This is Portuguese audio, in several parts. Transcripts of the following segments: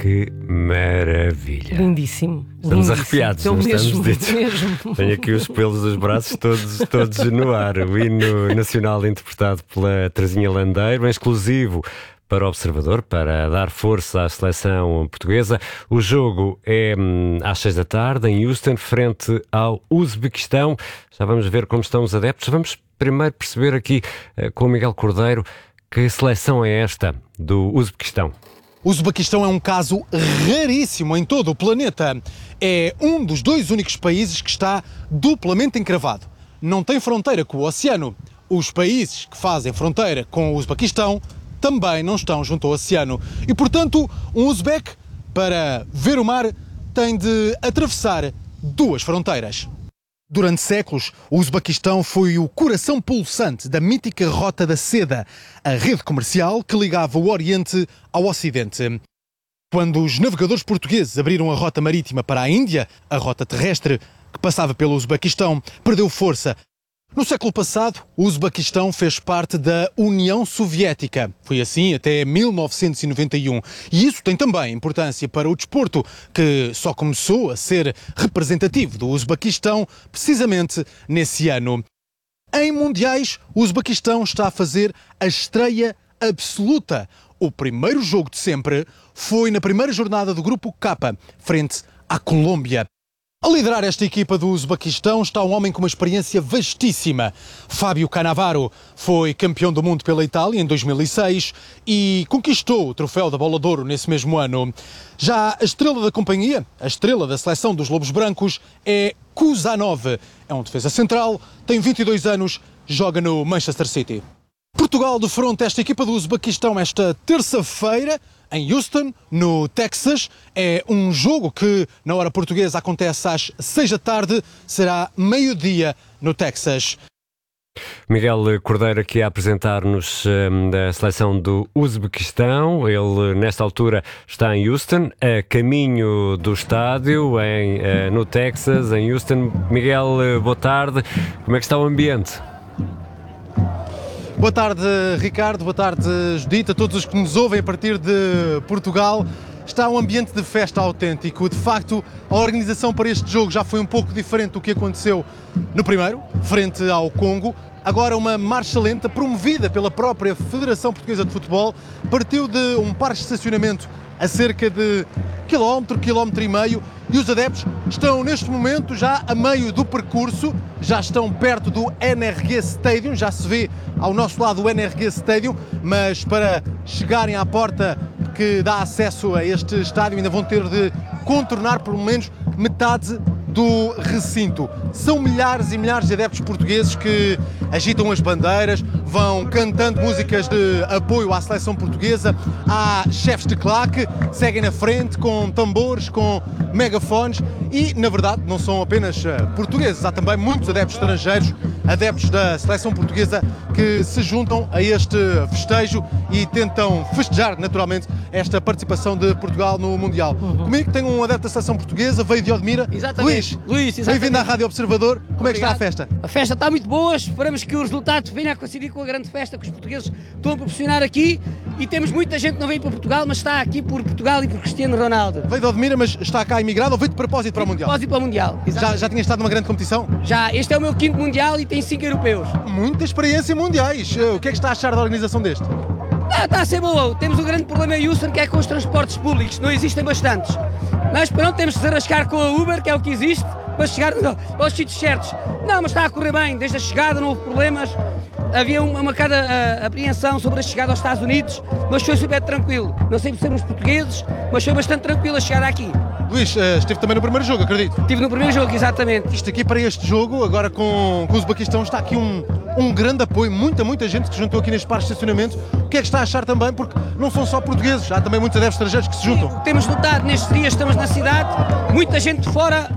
Que maravilha! Lindíssimo. Estamos arrepiados, não mesmo, estamos mesmo. Tenho aqui os pelos dos braços todos no ar. O hino nacional interpretado pela Terezinha Landeiro, em exclusivo para o Observador, para dar força à seleção portuguesa. O jogo é às 6 da tarde, em Houston, frente ao Uzbequistão. Já vamos ver como estão os adeptos. Vamos primeiro perceber aqui com o Miguel Cordeiro que seleção é esta do Uzbequistão. O Uzbequistão é um caso raríssimo em todo o planeta. É um dos dois únicos países que está duplamente encravado. Não tem fronteira com o oceano. Os países que fazem fronteira com o Uzbequistão também não estão junto ao oceano. E, portanto, um uzbeque, para ver o mar, tem de atravessar duas fronteiras. Durante séculos, o Uzbequistão foi o coração pulsante da mítica Rota da Seda, a rede comercial que ligava o Oriente ao Ocidente. Quando os navegadores portugueses abriram a rota marítima para a Índia, a rota terrestre, que passava pelo Uzbequistão, perdeu força. No século passado, o Uzbequistão fez parte da União Soviética. Foi assim até 1991. E isso tem também importância para o desporto, que só começou a ser representativo do Uzbequistão precisamente nesse ano. Em mundiais, o Uzbequistão está a fazer a estreia absoluta. O primeiro jogo de sempre foi na primeira jornada do Grupo K, frente à Colômbia. A liderar esta equipa do Uzbequistão está um homem com uma experiência vastíssima. Fábio Cannavaro foi campeão do mundo pela Itália em 2006 e conquistou o troféu da Bola de Ouro nesse mesmo ano. Já a estrela da companhia, a estrela da seleção dos Lobos Brancos, é Kuzanov. É um defesa central, tem 22 anos, joga no Manchester City. Portugal defronta esta equipa do Uzbequistão esta terça-feira, em Houston, no Texas. É um jogo que, na hora portuguesa, acontece às 6 da tarde, será meio-dia no Texas. Miguel Cordeiro aqui a apresentar-nos a seleção do Uzbequistão. Ele, nesta altura, está em Houston, a caminho do estádio, no Texas, em Houston. Miguel, boa tarde. Como é que está o ambiente? Boa tarde, Ricardo, boa tarde, Judita, a todos os que nos ouvem a partir de Portugal. Está um ambiente de festa autêntico. De facto, a organização para este jogo já foi um pouco diferente do que aconteceu no primeiro, frente ao Congo. Agora uma marcha lenta, promovida pela própria Federação Portuguesa de Futebol, partiu de um parque de estacionamento a cerca de quilómetro e meio, e os adeptos estão neste momento já a meio do percurso, já estão perto do NRG Stadium, já se vê ao nosso lado o NRG Stadium, mas para chegarem à porta que dá acesso a este estádio ainda vão ter de contornar pelo menos metade do recinto. São milhares e milhares de adeptos portugueses que agitam as bandeiras, vão cantando músicas de apoio à seleção portuguesa. Há chefes de claque, seguem na frente com tambores, com megafones e, na verdade, não são apenas portugueses, há também muitos adeptos estrangeiros, adeptos da seleção portuguesa que se juntam a este festejo e tentam festejar, naturalmente, esta participação de Portugal no Mundial. Comigo tem um adepto da seleção portuguesa, veio de Odmira. Exatamente. Luís, bem-vindo à Rádio Observador. Como é que está a festa? A festa está muito boa, esperamos que o resultado venha a coincidir com a grande festa que os portugueses estão a proporcionar aqui, e temos muita gente que não veio para Portugal, mas está aqui por Portugal e por Cristiano Ronaldo. Veio de Odmira, mas está cá imigrado ou veio de propósito para o Mundial? Propósito para o Mundial. Já tinha estado numa grande competição? Já, este é o meu 5º Mundial e tem 5 europeus. Muita experiência em mundiais. O que é que está a achar da organização deste? Está a ser boa. Temos um grande problema em Houston, que é com os transportes públicos, não existem bastantes. Mas pronto, temos de se arrascar com a Uber, que é o que existe, para chegar aos sítios certos. Não, mas está a correr bem, desde a chegada não houve problemas. Havia uma cada apreensão sobre a chegada aos Estados Unidos, mas foi super tranquilo. Não sei se sermos portugueses, mas foi bastante tranquilo a chegar aqui. Luís, esteve também no primeiro jogo, acredito? Estive no primeiro jogo, exatamente. Isto aqui para este jogo, agora com o Uzbequistão, está aqui um grande apoio, muita gente que se juntou aqui neste parque de estacionamento. O que é que está a achar também? Porque não são só portugueses, há também muitos adeptos estrangeiros que se juntam. Temos notado nestes dias, estamos na cidade, muita gente de fora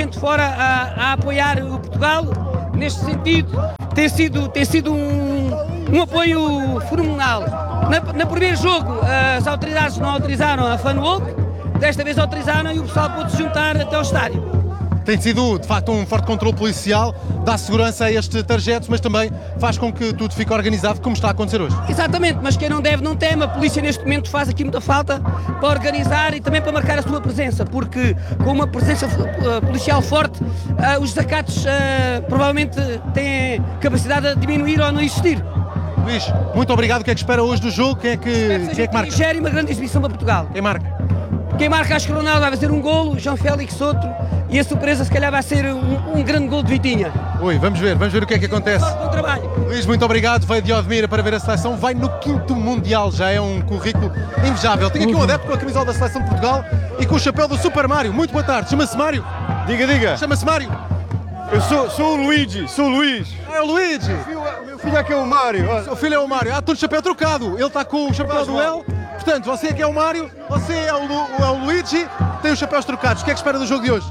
a apoiar o Portugal. Neste sentido, tem sido um apoio fenomenal. No primeiro jogo, as autoridades não autorizaram a fan walk, desta vez autorizaram e o pessoal pôde se juntar até ao estádio. Tem sido, de facto, um forte controle policial, dá segurança a este trajeto, mas também faz com que tudo fique organizado, como está a acontecer hoje. Exatamente, mas quem não deve não teme. A polícia neste momento faz aqui muita falta para organizar e também para marcar a sua presença, porque com uma presença policial forte, os desacatos provavelmente têm capacidade de diminuir ou não existir. Luís, muito obrigado. O que é que espera hoje do jogo? Quem é que marca? Gera uma grande exibição para Portugal. Quem marca? Quem marca, acho que o Ronaldo vai fazer um golo, João Félix outro, e a surpresa se calhar vai ser um grande golo de Vitinha. Ui, vamos ver o que é que acontece. Bom trabalho. Luís, muito obrigado. Veio de Odmira para ver a seleção, vai no 5º Mundial, já é um currículo invejável. Tenho aqui um adepto com a camisola da Seleção de Portugal e com o chapéu do Super Mário. Muito boa tarde, chama-se Mário? Diga. Chama-se Mário? Eu sou o Luigi, sou o Luís. É o Luigi. Meu filho é que é o Mário. O filho é o Mário. Estou de chapéu trocado. Ele está com o chapéu do El. Portanto, você é que é o Mário, você é o Luigi, tem os chapéus trocados. O que é que espera do jogo de hoje?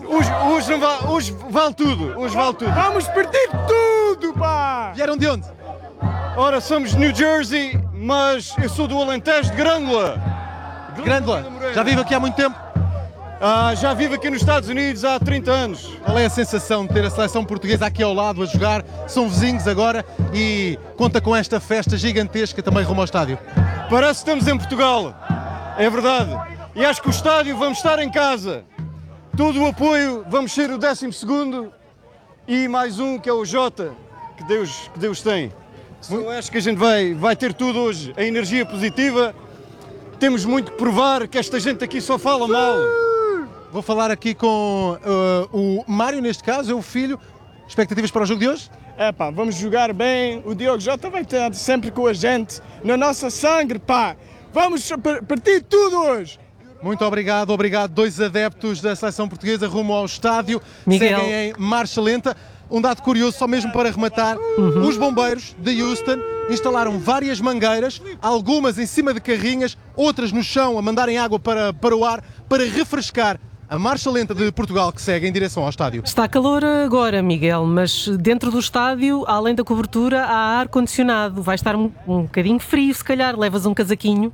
Hoje vale tudo. Vamos partir tudo, pá! Vieram de onde? Ora, somos de New Jersey, mas eu sou do Alentejo de Grândola. Grândola. Já vive aqui há muito tempo? Já vivo aqui nos Estados Unidos há 30 anos. Qual é a sensação de ter a seleção portuguesa aqui ao lado a jogar? São vizinhos agora e conta com esta festa gigantesca também rumo ao estádio. Parece que estamos em Portugal, é verdade. E acho que o estádio vamos estar em casa. Todo o apoio, vamos ser o 12º e mais um que é o Jota, que Deus tem. Então, acho que a gente vai ter tudo hoje, a energia positiva. Temos muito que provar que esta gente aqui só fala mal. Vou falar aqui com o Mário, neste caso, é o filho. Expectativas para o jogo de hoje? Vamos jogar bem, o Diogo Jota vai estar sempre com a gente, na nossa sangue, pá. Vamos partir tudo hoje. Muito obrigado. 2 adeptos da seleção portuguesa rumo ao estádio. Miguel. Seguem em marcha lenta. Um dado curioso, só mesmo para rematar, os bombeiros de Houston instalaram várias mangueiras, algumas em cima de carrinhas, outras no chão a mandarem água para o ar, para refrescar a marcha lenta de Portugal que segue em direção ao estádio. Está calor agora, Miguel, mas dentro do estádio, além da cobertura, há ar-condicionado. Vai estar um bocadinho frio, se calhar. Levas um casaquinho.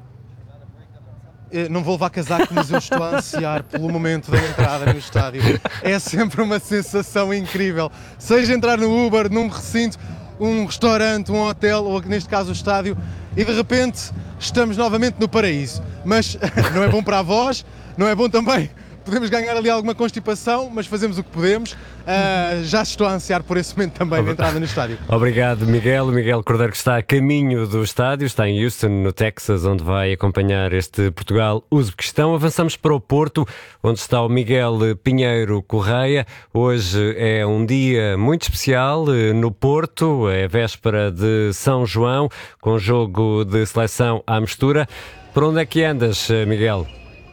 Não vou levar casaco, mas eu estou a ansiar pelo momento da entrada no estádio. É sempre uma sensação incrível. Seja entrar no Uber, num recinto, um restaurante, um hotel, ou neste caso o estádio, e de repente estamos novamente no paraíso. Mas não é bom para a voz, não é bom também. Podemos ganhar ali alguma constipação, mas fazemos o que podemos. Já estou a ansiar por esse momento também de entrada no estádio. Obrigado, Miguel. O Miguel Cordeiro que está a caminho do estádio, está em Houston, no Texas, onde vai acompanhar este Portugal-Uzbequistão. Avançamos para o Porto, onde está o Miguel Pinheiro Correia. Hoje é um dia muito especial no Porto, é véspera de São João, com jogo de seleção à mistura. Por onde é que andas, Miguel?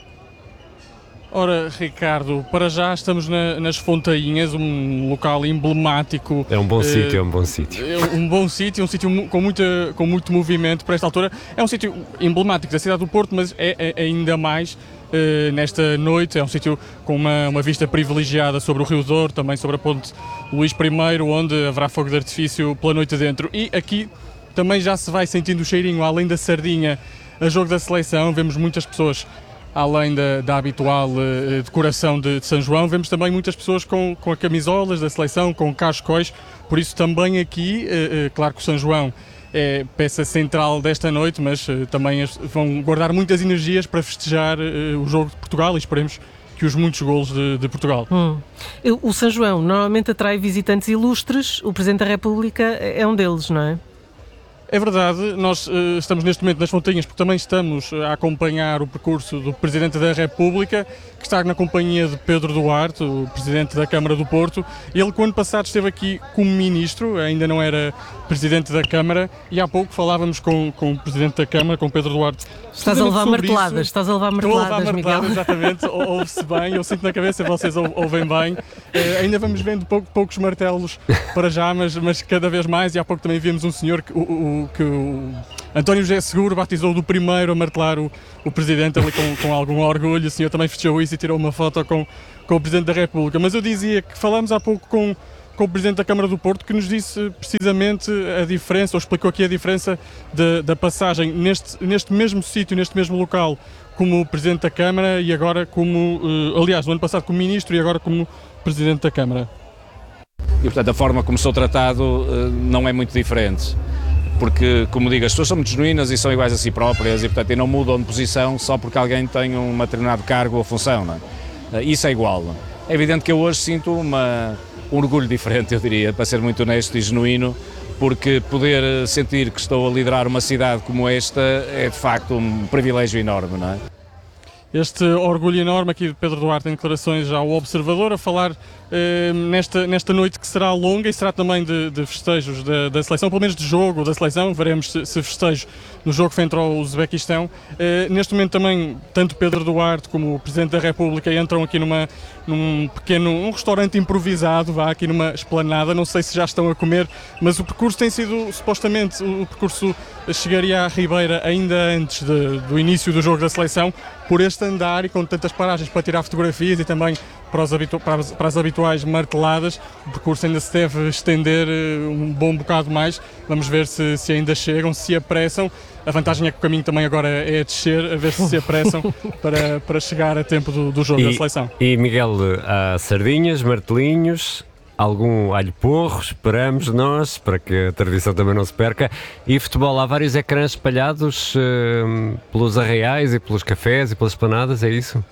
Ora, Ricardo, para já estamos nas Fontainhas, um local emblemático. É um bom sítio, é um bom sítio. É um bom sítio, um sítio com muito movimento para esta altura. É um sítio emblemático da cidade do Porto, mas é ainda mais nesta noite. É um sítio com uma vista privilegiada sobre o Rio Douro, também sobre a ponte Luís I, onde haverá fogo de artifício pela noite adentro. E aqui também já se vai sentindo o cheirinho, além da sardinha, a jogo da seleção. Vemos muitas pessoas, além da habitual decoração de São João, vemos também muitas pessoas com camisolas da seleção, com cascóis, por isso também aqui, claro que o São João é peça central desta noite, mas também vão guardar muitas energias para festejar o jogo de Portugal e esperemos que os muitos golos de Portugal. O São João normalmente atrai visitantes ilustres, o Presidente da República é um deles, não é? É verdade, nós estamos neste momento nas Fontainhas porque também estamos a acompanhar o percurso do Presidente da República, que está na companhia de Pedro Duarte, o Presidente da Câmara do Porto. Ele, que o ano passado esteve aqui como Ministro, ainda não era Presidente da Câmara, e há pouco falávamos com o Presidente da Câmara, com Pedro Duarte. Estás a levar marteladas, Estou a levar marteladas, exatamente, ouve-se bem, eu sinto na cabeça, vocês ouvem bem. Ainda vamos vendo poucos martelos para já, mas cada vez mais, e há pouco também vimos um senhor que o António José Seguro batizou do primeiro a martelar o Presidente ali com algum orgulho. O senhor também festejou isso e tirou uma foto com o Presidente da República. Mas eu dizia que falamos há pouco com o Presidente da Câmara do Porto, que nos disse precisamente a diferença, ou explicou aqui a diferença da passagem neste mesmo sítio, neste mesmo local, como Presidente da Câmara e agora como, aliás, no ano passado como Ministro e agora como Presidente da Câmara. E, portanto, a forma como sou tratado não é muito diferente, porque, como digo, as pessoas são muito genuínas e são iguais a si próprias e, portanto, não mudam de posição só porque alguém tem um determinado cargo ou função, não é? Isso é igual. É evidente que eu hoje sinto um orgulho diferente, eu diria, para ser muito honesto e genuíno, porque poder sentir que estou a liderar uma cidade como esta é, de facto, um privilégio enorme, não é? Este orgulho enorme aqui de Pedro Duarte em declarações ao Observador, a falar nesta noite que será longa e será também de festejos da seleção, pelo menos de jogo da seleção, veremos se festejo no jogo frente ao Uzbequistão. Neste momento também, tanto Pedro Duarte como o Presidente da República entram aqui num pequeno restaurante improvisado, aqui numa esplanada, não sei se já estão a comer, mas o percurso tem sido, supostamente, o percurso chegaria à Ribeira ainda antes do início do jogo da seleção, por este andar e com tantas paragens para tirar fotografias e também para as habituais marteladas, o percurso ainda se deve estender um bom bocado mais. Vamos ver se ainda chegam, se apressam. A vantagem é que o caminho também agora é descer, a ver se apressam para chegar a tempo do jogo da seleção. E Miguel, há sardinhas, martelinhos, algum alho porro, esperamos nós, para que a tradição também não se perca. E futebol, há vários ecrãs espalhados pelos arraiais e pelos cafés e pelas esplanadas, é isso?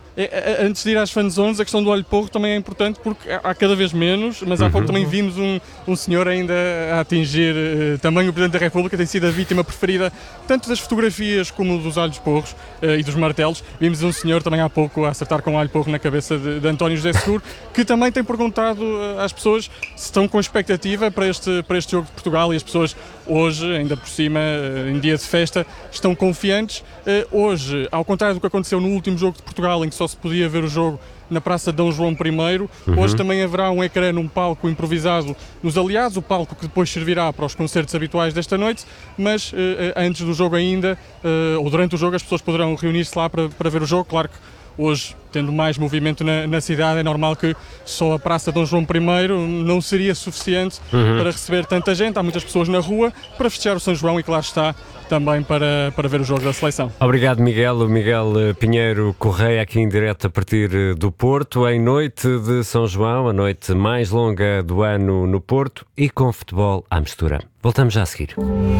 Antes de ir às fanzones, a questão do alho porro também é importante porque há cada vez menos, mas há pouco também vimos um senhor ainda a atingir também o Presidente da República, tem sido a vítima preferida tanto das fotografias como dos alhos porros e dos martelos. Vimos um senhor também há pouco a acertar com um alho porro na cabeça de António José Seguro, que também tem perguntado às pessoas se estão com expectativa para este jogo de Portugal, e as pessoas hoje, ainda por cima, em dia de festa, estão confiantes. Hoje, ao contrário do que aconteceu no último jogo de Portugal, em que só se podia ver o jogo na Praça Dom João I, hoje também haverá um ecrã num palco improvisado nos Aliados, o palco que depois servirá para os concertos habituais desta noite, mas antes do jogo ainda, ou durante o jogo, as pessoas poderão reunir-se lá para ver o jogo. Claro que hoje, tendo mais movimento na cidade, é normal que só a Praça Dom João I não seria suficiente para receber tanta gente. Há muitas pessoas na rua para festejar o São João e, claro está, também para ver o jogo da seleção. Obrigado, Miguel. O Miguel Pinheiro Correia, aqui em direto a partir do Porto, em noite de São João, a noite mais longa do ano no Porto, e com futebol à mistura. Voltamos já a seguir.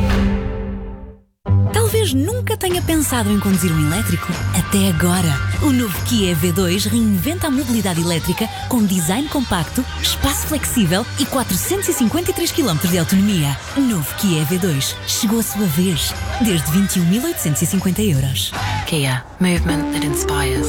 Talvez nunca tenha pensado em conduzir um elétrico. Até agora. O novo Kia EV2 reinventa a mobilidade elétrica com design compacto, espaço flexível e 453 km de autonomia. Novo Kia EV2. Chegou a sua vez. Desde 21.850 €. Kia. Movement that inspires.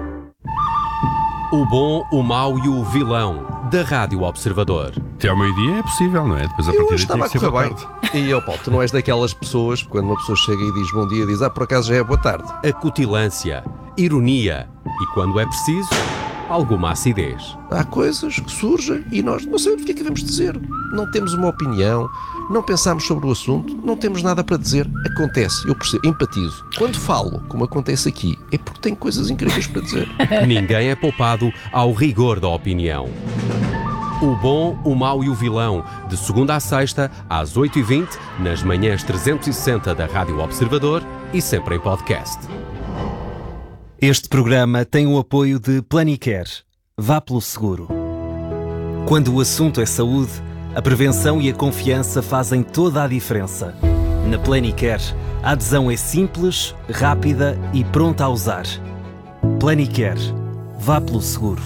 O bom, o mau e o vilão da Rádio Observador. Até ao meio-dia é possível, não é? Depois a partir daí tem que ser boa tarde. E, Paulo, tu não és daquelas pessoas, quando uma pessoa chega e diz bom dia, diz, por acaso já é boa tarde. Acutilância, ironia e, quando é preciso, alguma acidez. Há coisas que surgem e nós não sabemos o que é que devemos dizer. Não temos uma opinião, não pensamos sobre o assunto, não temos nada para dizer. Acontece, eu percebo, empatizo. Quando falo, como acontece aqui, é porque tenho coisas incríveis para dizer. Ninguém é poupado ao rigor da opinião. O bom, o mau e o vilão, de segunda à sexta, às 8h20, nas manhãs 360 da Rádio Observador e sempre em podcast. Este programa tem o apoio de Planicare. Vá pelo seguro. Quando o assunto é saúde, a prevenção e a confiança fazem toda a diferença. Na Planicare, a adesão é simples, rápida e pronta a usar. Planicare. Vá pelo seguro.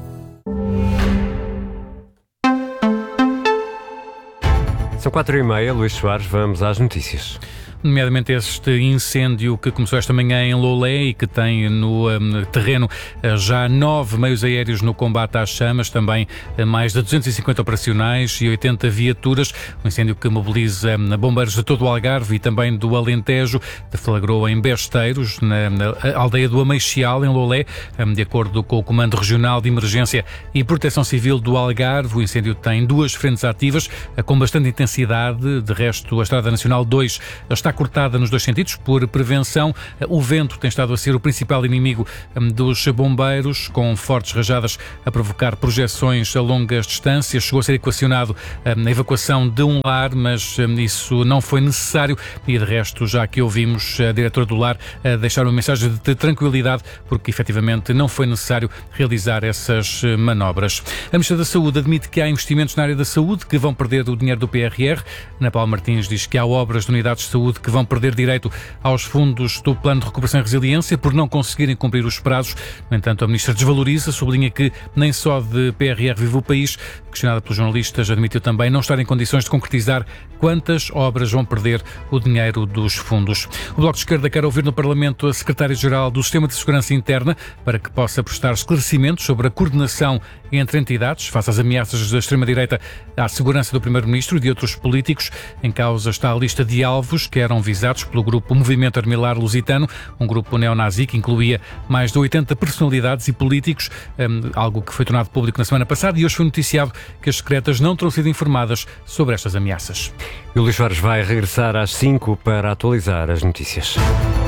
São 4h30, Luís Soares, vamos às notícias. Nomeadamente este incêndio que começou esta manhã em Lolé e que tem no terreno já 9 meios aéreos no combate às chamas, também mais de 250 operacionais e 80 viaturas. Um incêndio que mobiliza bombeiros de todo o Algarve e também do Alentejo. Deflagrou em Besteiros, na aldeia do Ameixial, em Lolé. De acordo com o Comando Regional de Emergência e Proteção Civil do Algarve, o incêndio tem 2 frentes ativas com bastante intensidade. De resto, a Estrada Nacional 2 está está cortada nos dois sentidos, por prevenção. O vento tem estado a ser o principal inimigo dos bombeiros, com fortes rajadas a provocar projeções a longas distâncias. Chegou a ser equacionado a evacuação de um lar, mas isso não foi necessário e, de resto, já que ouvimos a diretora do lar deixar uma mensagem de tranquilidade, porque efetivamente não foi necessário realizar essas manobras. A Ministra da Saúde admite que há investimentos na área da saúde que vão perder o dinheiro do PRR. Ana Paula Martins diz que há obras de unidades de saúde que vão perder direito aos fundos do Plano de Recuperação e Resiliência por não conseguirem cumprir os prazos. No entanto, a Ministra desvaloriza, sublinha que nem só de PRR vive o país. Questionada pelos jornalistas, admitiu também não estar em condições de concretizar quantas obras vão perder o dinheiro dos fundos. O Bloco de Esquerda quer ouvir no Parlamento a Secretária-Geral do Sistema de Segurança Interna para que possa prestar esclarecimentos sobre a coordenação entre entidades face às ameaças da extrema-direita à segurança do Primeiro-Ministro e de outros políticos. Em causa está a lista de alvos que eram visados pelo grupo Movimento Armilar Lusitano, um grupo neonazi que incluía mais de 80 personalidades e políticos, algo que foi tornado público na semana passada, e hoje foi noticiado que as secretas não terão sido informadas sobre estas ameaças. E o Luís Soares vai regressar às 5 para atualizar as notícias.